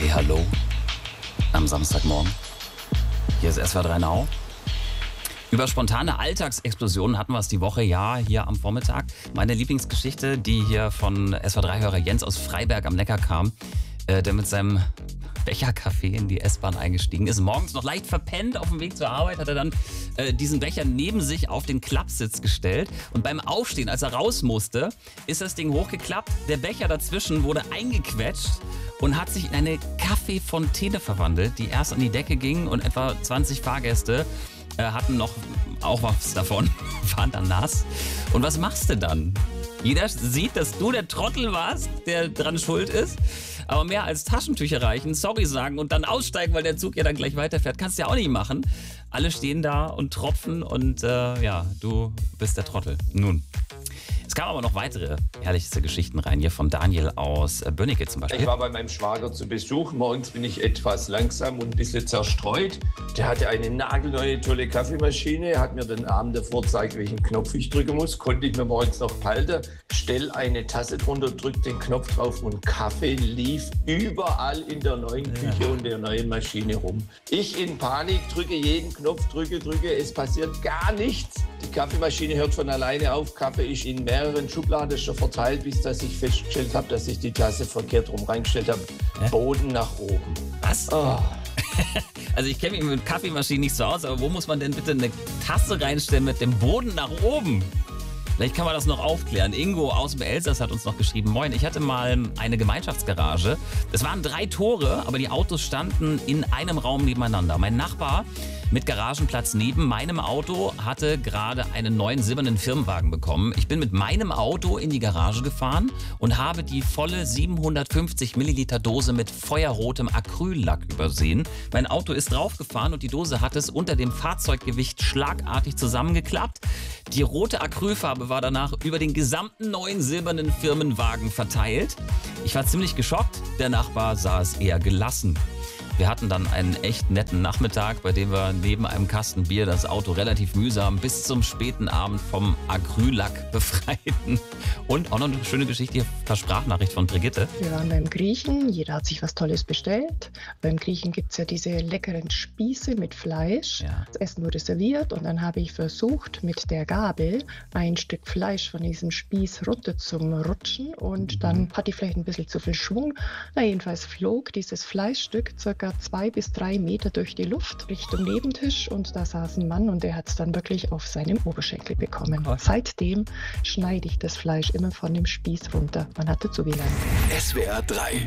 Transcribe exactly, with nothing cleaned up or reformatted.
Hey, hallo. Am Samstagmorgen. Hier ist S W R drei Now. Über spontane Alltagsexplosionen hatten wir es die Woche, ja, hier am Vormittag. Meine Lieblingsgeschichte, die hier von S W R drei-Hörer Jens aus Freiberg am Neckar kam, äh, der mit seinem Becherkaffee in die S-Bahn eingestiegen ist. Morgens noch leicht verpennt auf dem Weg zur Arbeit, hat er dann äh, diesen Becher neben sich auf den Klappsitz gestellt. Und beim Aufstehen, als er raus musste, ist das Ding hochgeklappt. Der Becher dazwischen wurde eingequetscht und hat sich in eine Kaffeefontäne verwandelt, die erst an die Decke ging, und etwa zwanzig Fahrgäste äh, hatten noch auch was davon, waren dann nass. Und was machst du dann? Jeder sieht, dass du der Trottel warst, der dran schuld ist. Aber mehr als Taschentücher reichen, sorry sagen und dann aussteigen, weil der Zug ja dann gleich weiterfährt, kannst du ja auch nicht machen. Alle stehen da und tropfen und äh, ja, du bist der Trottel. Nun, es kamen aber noch weitere herrlichste Geschichten rein, hier von Daniel aus äh, Bönnecke zum Beispiel. Ich war bei meinem Schwager zu Besuch. Morgens bin ich etwas langsam und ein bisschen zerstreut. Der hatte eine nagelneue, tolle Kaffeemaschine, hat mir den Abend davor gezeigt, welchen Knopf ich drücken muss. Konnte ich mir morgens noch behalten. Stell eine Tasse drunter, drück den Knopf drauf und Kaffee lief überall in der neuen Küche ja. und der neuen Maschine rum. Ich in Panik, drücke jeden Knopf, drücke, drücke, es passiert gar nichts. Die Kaffeemaschine hört von alleine auf, Kaffee ist in mehreren Schubladen schon verteilt, bis dass ich festgestellt habe, dass ich die Tasse verkehrt rum reingestellt habe. Hä? Boden nach oben. Was? Oh. Also ich kenne mich mit Kaffeemaschinen nicht so aus, aber wo muss man denn bitte eine Tasse reinstellen mit dem Boden nach oben? Vielleicht kann man das noch aufklären. Ingo aus dem Elsass hat uns noch geschrieben: Moin, ich hatte mal eine Gemeinschaftsgarage. Es waren drei Tore, aber die Autos standen in einem Raum nebeneinander. Mein Nachbar mit Garagenplatz neben meinem Auto hatte gerade einen neuen silbernen Firmenwagen bekommen. Ich bin mit meinem Auto in die Garage gefahren und habe die volle siebenhundertfünfzig Milliliter Dose mit feuerrotem Acryllack übersehen. Mein Auto ist draufgefahren und die Dose hat es unter dem Fahrzeuggewicht schlagartig zusammengeklappt. Die rote Acrylfarbe war danach über den gesamten neuen silbernen Firmenwagen verteilt. Ich war ziemlich geschockt, der Nachbar sah es eher gelassen. Wir hatten dann einen echt netten Nachmittag, bei dem wir neben einem Kasten Bier das Auto relativ mühsam bis zum späten Abend vom Acryllack befreiten. Und auch noch eine schöne Geschichte hier per Sprachnachricht von Brigitte. Wir waren beim Griechen, jeder hat sich was Tolles bestellt. Beim Griechen gibt es ja diese leckeren Spieße mit Fleisch. Ja. Das Essen wurde serviert und dann habe ich versucht, mit der Gabel ein Stück Fleisch von diesem Spieß runter zum Rutschen und mhm. dann hatte ich vielleicht ein bisschen zu viel Schwung. Na, jedenfalls flog dieses Fleischstück circa zwei bis drei Meter durch die Luft Richtung Nebentisch und da saß ein Mann und der hat es dann wirklich auf seinem Oberschenkel bekommen. Oh. Seitdem schneide ich das Fleisch immer von dem Spieß runter. Man hat dazu gelernt. S W R drei